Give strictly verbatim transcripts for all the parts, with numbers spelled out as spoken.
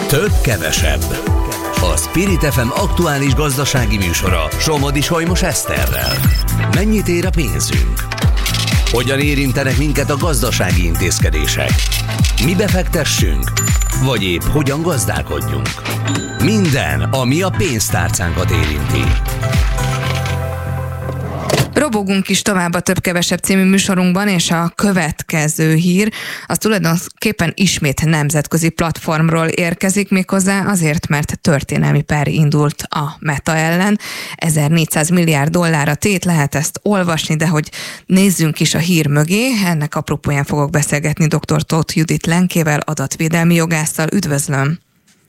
Több kevesebb. A Spirit ef em aktuális gazdasági műsora Somodi Solymos Eszterrel. Mennyit ér a pénzünk? Hogyan érintenek minket a gazdasági intézkedések? Mibe fektessünk? Vagy épp hogyan gazdálkodjunk? Minden, ami a pénztárcánkat érinti. Robogunk is tovább a Több-kevesebb című műsorunkban, és a következő hír az tulajdonképpen ismét nemzetközi platformról érkezik, méghozzá azért, mert történelmi per indult a Meta ellen. ezernégyszáz milliárd dollár a tét, lehet ezt olvasni, de hogy nézzünk is a hír mögé, ennek apropóján fogok beszélgetni dr. Tóth Judit Lenkével, adatvédelmi jogásszal. Üdvözlöm!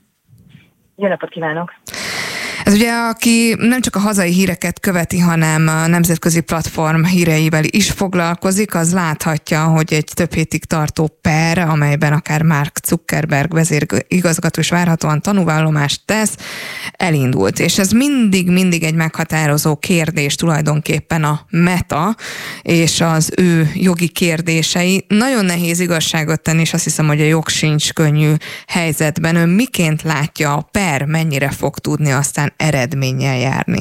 Jó napot kívánok! Ez ugye, aki nem csak a hazai híreket követi, hanem a nemzetközi platform híreivel is foglalkozik, az láthatja, hogy egy több hétig tartó per, amelyben akár Mark Zuckerberg vezérigazgató is várhatóan tanúvallomást tesz, elindult. És ez mindig-mindig egy meghatározó kérdés tulajdonképpen a Meta és az ő jogi kérdései. Nagyon nehéz igazságot tenni, és azt hiszem, hogy a jog sincs könnyű helyzetben. Ön miként látja a per, mennyire fog tudni aztán eredménnyel járni?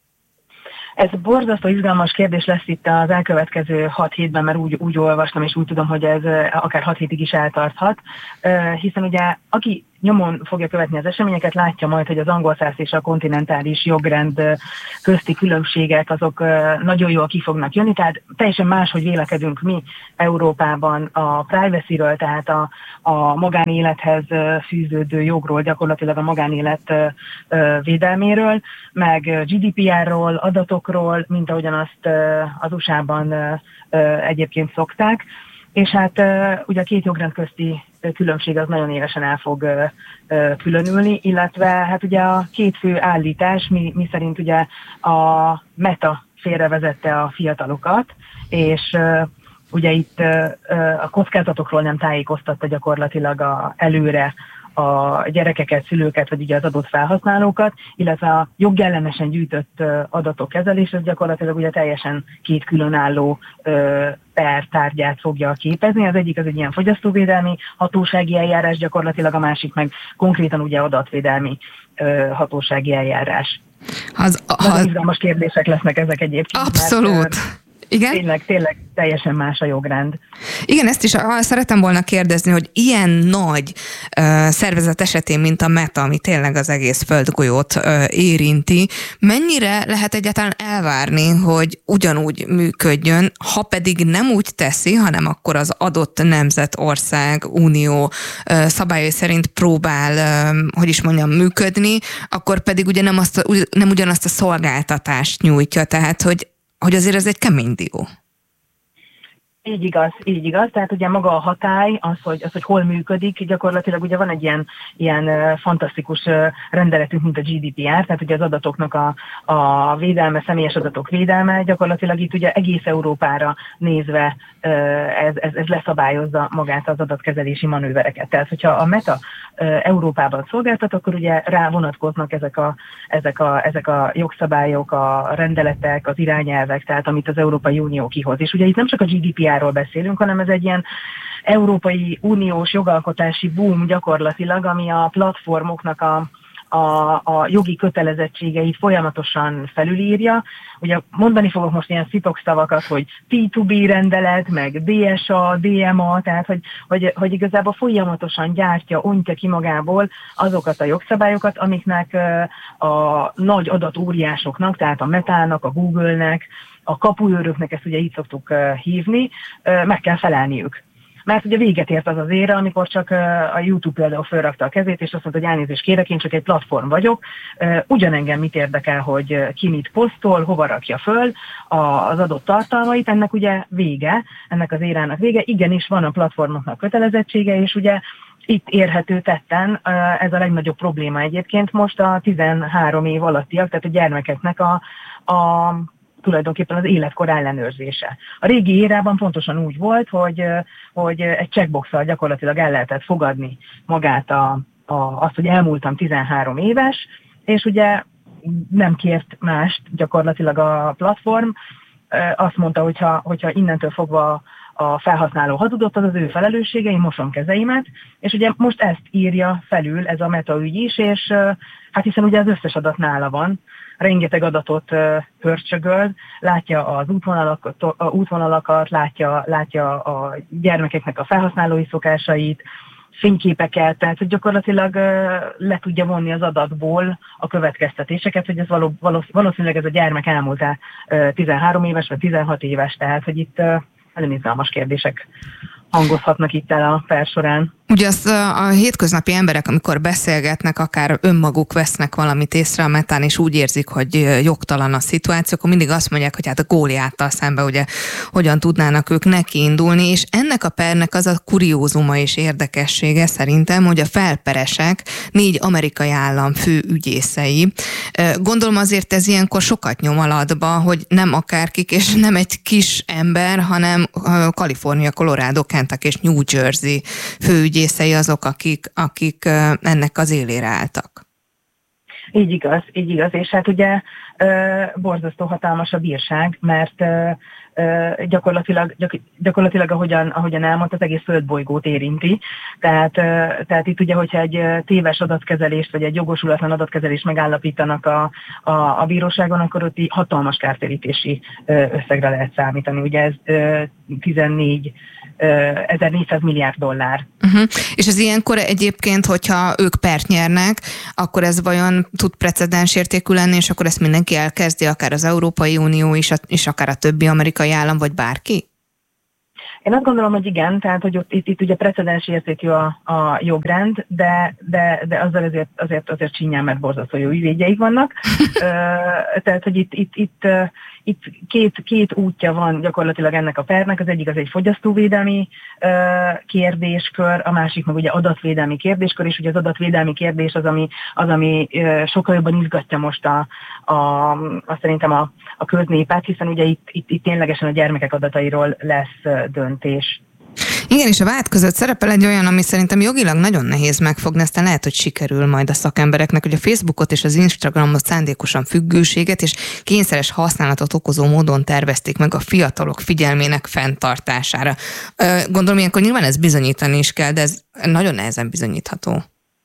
Ez borzasztó izgalmas kérdés lesz itt az elkövetkező hat hétben, mert úgy, úgy olvastam, és úgy tudom, hogy ez akár hat hétig is eltarthat, hiszen ugye aki nyomon fogja követni az eseményeket, látja majd, hogy az angolszász és a kontinentális jogrend közti különbségek azok nagyon jól ki fognak jönni, tehát teljesen máshogy vélekedünk mi Európában a privacy-ről, tehát a, a magánélethez fűződő jogról, gyakorlatilag a magánélet védelméről, meg gé dé pé er-ról, adatokról, mint ahogyan azt az u es á-ban egyébként szokták. És hát ugye a két jogrend közti különbség az nagyon élesen el fog különülni, illetve hát ugye a két fő állítás, mi, mi szerint ugye a Meta félrevezette a fiatalokat, és ugye itt a kockázatokról nem tájékoztatta gyakorlatilag a, előre a gyerekeket, szülőket, vagy ugye az adott felhasználókat, illetve a jogellenesen gyűjtött adatok kezelés, ez gyakorlatilag ugye teljesen két különálló per tárgyát fogja képezni. Az egyik az egy ilyen fogyasztóvédelmi hatósági eljárás, gyakorlatilag a másik meg konkrétan ugye adatvédelmi hatósági eljárás. Az, az... Nagyon izgalmas kérdések lesznek ezek egyébként. Abszolút. Mert, igen? Tényleg, tényleg teljesen más a jogrend. Igen, ezt is szeretem volna kérdezni, hogy ilyen nagy uh, szervezet esetén, mint a Meta, ami tényleg az egész földgolyót uh, érinti, mennyire lehet egyáltalán elvárni, hogy ugyanúgy működjön, ha pedig nem úgy teszi, hanem akkor az adott nemzet, ország, unió uh, szabályai szerint próbál, uh, hogy is mondjam, működni, akkor pedig ugye nem, azt a, nem ugyanazt a szolgáltatást nyújtja, tehát hogy hogy azért ez egy kemény dió. Így igaz, így igaz. Tehát ugye maga a hatály, az, hogy, az, hogy hol működik, gyakorlatilag ugye van egy ilyen, ilyen uh, fantasztikus uh, rendeletünk, mint a gé dé pé er, tehát ugye az adatoknak a, a védelme, személyes adatok védelme, gyakorlatilag itt ugye egész Európára nézve uh, ez, ez, ez leszabályozza magát az adatkezelési manővereket. Tehát, hogyha a Meta uh, Európában szolgáltat, akkor ugye rá vonatkoznak ezek a, ezek, a, ezek a jogszabályok, a rendeletek, az irányelvek, tehát amit az Európai Unió kihoz. És ugye itt nem csak a gé dé pé er-ről beszélünk, hanem ez egy ilyen Európai Uniós jogalkotási boom gyakorlatilag, ami a platformoknak a, a, a jogi kötelezettségeit folyamatosan felülírja. Ugye mondani fogok most ilyen szitokszavakat, hogy té kettő bé rendelet, meg dé es á, dé em á, tehát hogy, hogy, hogy igazából folyamatosan gyártja, ontja ki magából azokat a jogszabályokat, amiknek a nagy adatóriásoknak, tehát a Metának, a Google-nek, a kapuőröknek, ezt ugye így szoktuk uh, hívni, uh, meg kell felelniük. Mert ugye véget ért az az ére, amikor csak uh, a YouTube például felrakta a kezét, és azt mondta, hogy elnézést kérek, én csak egy platform vagyok, uh, ugyanengem mit érdekel, hogy uh, ki mit posztol, hova rakja föl a, az adott tartalmait, ennek ugye vége, ennek az érának vége, igenis van a platformoknak kötelezettsége, és ugye itt érhető tetten ez a legnagyobb probléma egyébként most a tizenhárom év alattiak, tehát a gyermekeknek a, a tulajdonképpen az életkor ellenőrzése. A régi érában pontosan úgy volt, hogy, hogy egy checkbox-szal gyakorlatilag el lehetett fogadni magát a, a, azt, hogy elmúltam tizenhárom éves, és ugye nem kért mást gyakorlatilag a platform. Azt mondta, hogyha, hogyha innentől fogva a felhasználó hazudott, az az ő felelőssége, én mosom kezeimet, és ugye most ezt írja felül ez a Meta ügy is, és hát hiszen ugye az összes adat nála van, rengeteg adatot pörcsögöl, látja az útvonalakat, útvonalakat látja, látja a gyermekeknek a felhasználói szokásait, fényképeket, tehát hogy gyakorlatilag le tudja vonni az adatból a következtetéseket, hogy ez való, valószínűleg ez a gyermek elmúlt-e tizenhárom éves vagy tizenhat éves, tehát hogy itt nagyon izgalmas kérdések hangozhatnak itt el a per során. Ugye azt a hétköznapi emberek, amikor beszélgetnek, akár önmaguk vesznek valamit észre a Metán, és úgy érzik, hogy jogtalan a szituáció, akkor mindig azt mondják, hogy hát a Góliáttal szemben ugye hogyan tudnának ők nekiindulni, és ennek a pernek az a kuriózuma és érdekessége szerintem, hogy a felperesek négy amerikai állam fő ügyészei. Gondolom azért ez ilyenkor sokat nyom alatba, hogy nem akárkik, és nem egy kis ember, hanem Kalifornia, Colorado, Kentucky és New Jersey főügyészei azok, akik, akik ennek az élére álltak. Így igaz, így igaz, és hát ugye borzasztó hatalmas a bírság, mert gyakorlatilag, gyakorlatilag ahogyan, ahogyan elmondta, az egész földbolygót érinti. Tehát, tehát itt ugye, hogyha egy téves adatkezelést, vagy egy jogosulatlan adatkezelést megállapítanak a, a, a bíróságon, akkor ott hatalmas kártérítési összegre lehet számítani. Ugye ez tizennégy ezernégyszáz milliárd dollár. Uh-huh. És ez ilyenkor egyébként, hogyha ők pert nyernek, akkor ez vajon tud precedens értékű lenni, és akkor ezt mindenki elkezdi, akár az Európai Unió is, és akár a többi amerikai állam, vagy bárki? Én azt gondolom, hogy igen, tehát hogy ott, itt, itt ugye precedens értékű a, a jogrend, de, de, de azzal azért, azért, azért csinyán, mert borzasztó jó ügyvédjeik vannak. Tehát, hogy itt, itt, itt, itt két, két útja van gyakorlatilag ennek a pernek, az egyik az egy fogyasztóvédelmi kérdéskör, a másik meg ugye adatvédelmi kérdéskör, és ugye az adatvédelmi kérdés az, ami, az, ami sokkal jobban izgatja most a, a, a szerintem a, a köznépet, hiszen ugye itt, itt, itt ténylegesen a gyermekek adatairól lesz döntés. Igen, és a vád között szerepel egy olyan, ami szerintem jogilag nagyon nehéz megfogni, aztán lehet, hogy sikerül majd a szakembereknek, hogy a Facebookot és az Instagramot szándékosan függőséget és kényszeres használatot okozó módon tervezték meg a fiatalok figyelmének fenntartására. Gondolom, ilyenkor nyilván ez bizonyítani is kell, de ez nagyon nehezen bizonyítható.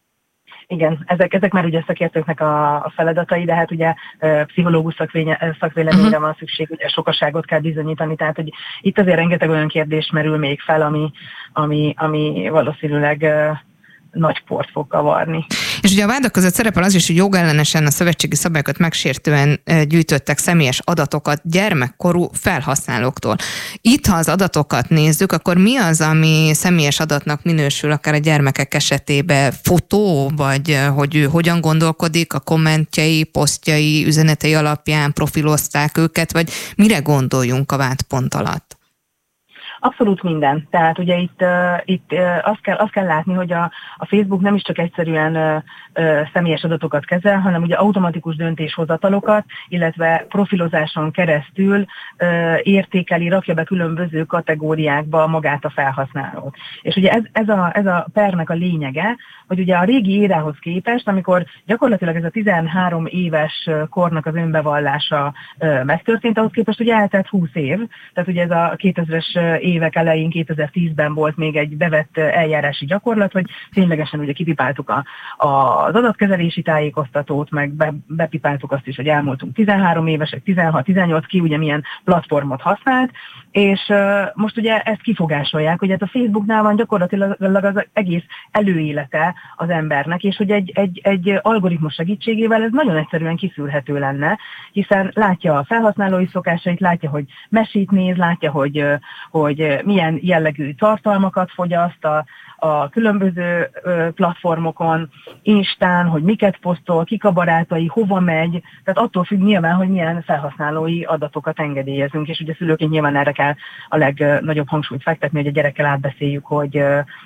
Igen, ezek, ezek már ugye szakértőknek a, a feladatai, de hát ugye pszichológus szakvéleményre uh-huh. van szükség, ugye sokaságot kell bizonyítani, tehát hogy itt azért rengeteg olyan kérdés merül még fel, ami, ami, ami valószínűleg uh, nagy port fog kavarni. És ugye a vádak között szerepel az is, hogy jogellenesen a szövetségi szabályokat megsértően gyűjtöttek személyes adatokat gyermekkorú felhasználóktól. Itt, ha az adatokat nézzük, akkor mi az, ami személyes adatnak minősül, akár a gyermekek esetében? Fotó, vagy hogy ő hogyan gondolkodik, a kommentjei, posztjai, üzenetei alapján profilozták őket, vagy mire gondoljunk a vádpont alatt? Abszolút minden. Tehát ugye itt, uh, itt uh, azt, kell, azt kell látni, hogy a, a Facebook nem is csak egyszerűen uh, uh, személyes adatokat kezel, hanem ugye automatikus döntéshozatalokat, illetve profilozáson keresztül uh, értékeli, rakja be különböző kategóriákba magát a felhasználót. És ugye ez, ez, a, ez a pernek a lényege, hogy ugye a régi érához képest, amikor gyakorlatilag ez a tizenhárom éves kornak az önbevallása uh, megtörtént, ahhoz képest ugye eltelt húsz év, tehát ugye ez a kétezres évek elején, kétezer-tízben volt még egy bevett eljárási gyakorlat, hogy ténylegesen ugye kipipáltuk a, a, az adatkezelési tájékoztatót, meg be, bepipáltuk azt is, hogy elmúltunk tizenhárom évesek, tizenhat tizennyolc, ki ugye milyen platformot használt, és uh, most ugye ezt kifogásolják, hogy hát a Facebooknál van gyakorlatilag az egész előélete az embernek, és hogy egy, egy, egy algoritmus segítségével ez nagyon egyszerűen kiszűrhető lenne, hiszen látja a felhasználói szokásait, látja, hogy mesét néz, látja, hogy, hogy milyen jellegű tartalmakat fogyaszt a, a különböző platformokon, Instán, hogy miket posztol, kik a barátai, hova megy, tehát attól függ nyilván, hogy milyen felhasználói adatokat engedélyezünk, és ugye szülőként nyilván erre kell a legnagyobb hangsúlyt fektetni, hogy a gyerekkel átbeszéljük, hogy,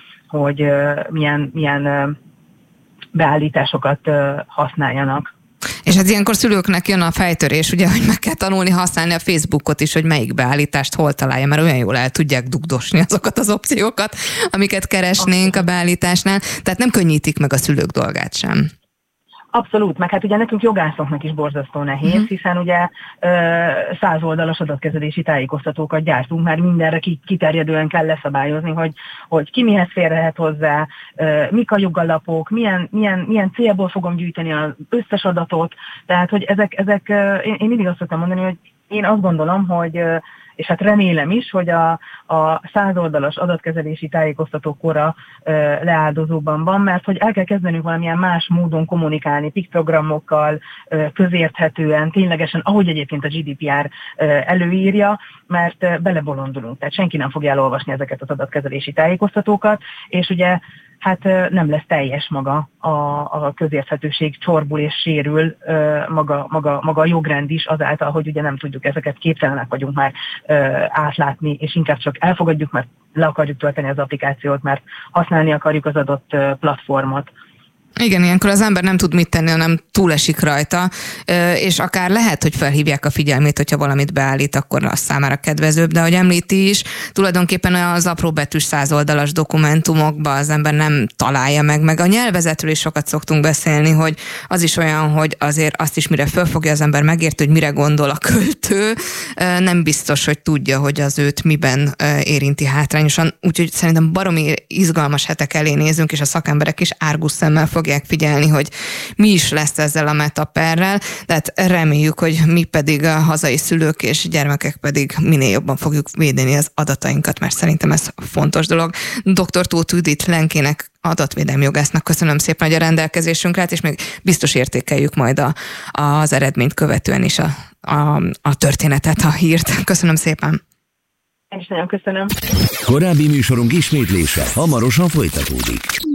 hogy milyen, milyen beállításokat használjanak. És hát ilyenkor szülőknek jön a fejtörés, ugye, hogy meg kell tanulni használni a Facebookot is, hogy melyik beállítást hol találja, mert olyan jól el tudják dugdosni azokat az opciókat, amiket keresnénk a beállításnál, tehát nem könnyítik meg a szülők dolgát sem. Abszolút, meg hát ugye nekünk jogászoknak is borzasztó nehéz, uh-huh. hiszen ugye száz oldalas adatkezelési tájékoztatókat gyártunk, már mindenre kiterjedően kell leszabályozni, hogy, hogy ki mihez férhet hozzá, mik a jogalapok, milyen, milyen, milyen célból fogom gyűjteni az összes adatot, tehát hogy ezek, ezek én, én mindig azt szoktam mondani, hogy én azt gondolom, hogy és hát remélem is, hogy a, a száz oldalas adatkezelési tájékoztatók kora e, leáldozóban van, mert hogy el kell kezdenünk valamilyen más módon kommunikálni, piktogramokkal, e, közérthetően, ténylegesen, ahogy egyébként a gé dé pé er e, előírja, mert e, belebolondulunk, tehát senki nem fogja elolvasni ezeket az adatkezelési tájékoztatókat, és ugye hát nem lesz teljes maga a, a közérthetőség, csorbul és sérül maga, maga, maga a jogrend is azáltal, hogy ugye nem tudjuk ezeket, képtelenek vagyunk már átlátni, és inkább csak elfogadjuk, mert le akarjuk tölteni az applikációt, mert használni akarjuk az adott platformot. Igen, ilyenkor az ember nem tud mit tenni, hanem túlesik rajta, és akár lehet, hogy felhívják a figyelmét, hogyha valamit beállít, akkor az számára kedvezőbb, de ahogy említi is, tulajdonképpen az apróbetűs százoldalas dokumentumokban az ember nem találja meg, meg a nyelvezetről is sokat szoktunk beszélni, hogy az is olyan, hogy azért azt is mire fölfogja az ember, megérti, hogy mire gondol a költő, nem biztos, hogy tudja, hogy az őt miben érinti hátrányosan, úgyhogy szerintem baromi izgalmas hetek elé nézünk, és a szakemberek is árgus szemmel fogják figyelni, hogy mi is lesz ezzel a metaperrel, tehát reméljük, hogy mi pedig a hazai szülők és gyermekek pedig minél jobban fogjuk védeni az adatainkat, mert szerintem ez fontos dolog. doktor Tóth Judit Lenkének, adatvédelmi jogásznak köszönöm szépen, hogy a rendelkezésünkre állt, és még biztos értékeljük majd a, az eredményt követően is a, a, a történetet, a hírt. Köszönöm szépen. Én is nagyon köszönöm. Korábbi műsorunk ismétlése hamarosan folytatódik.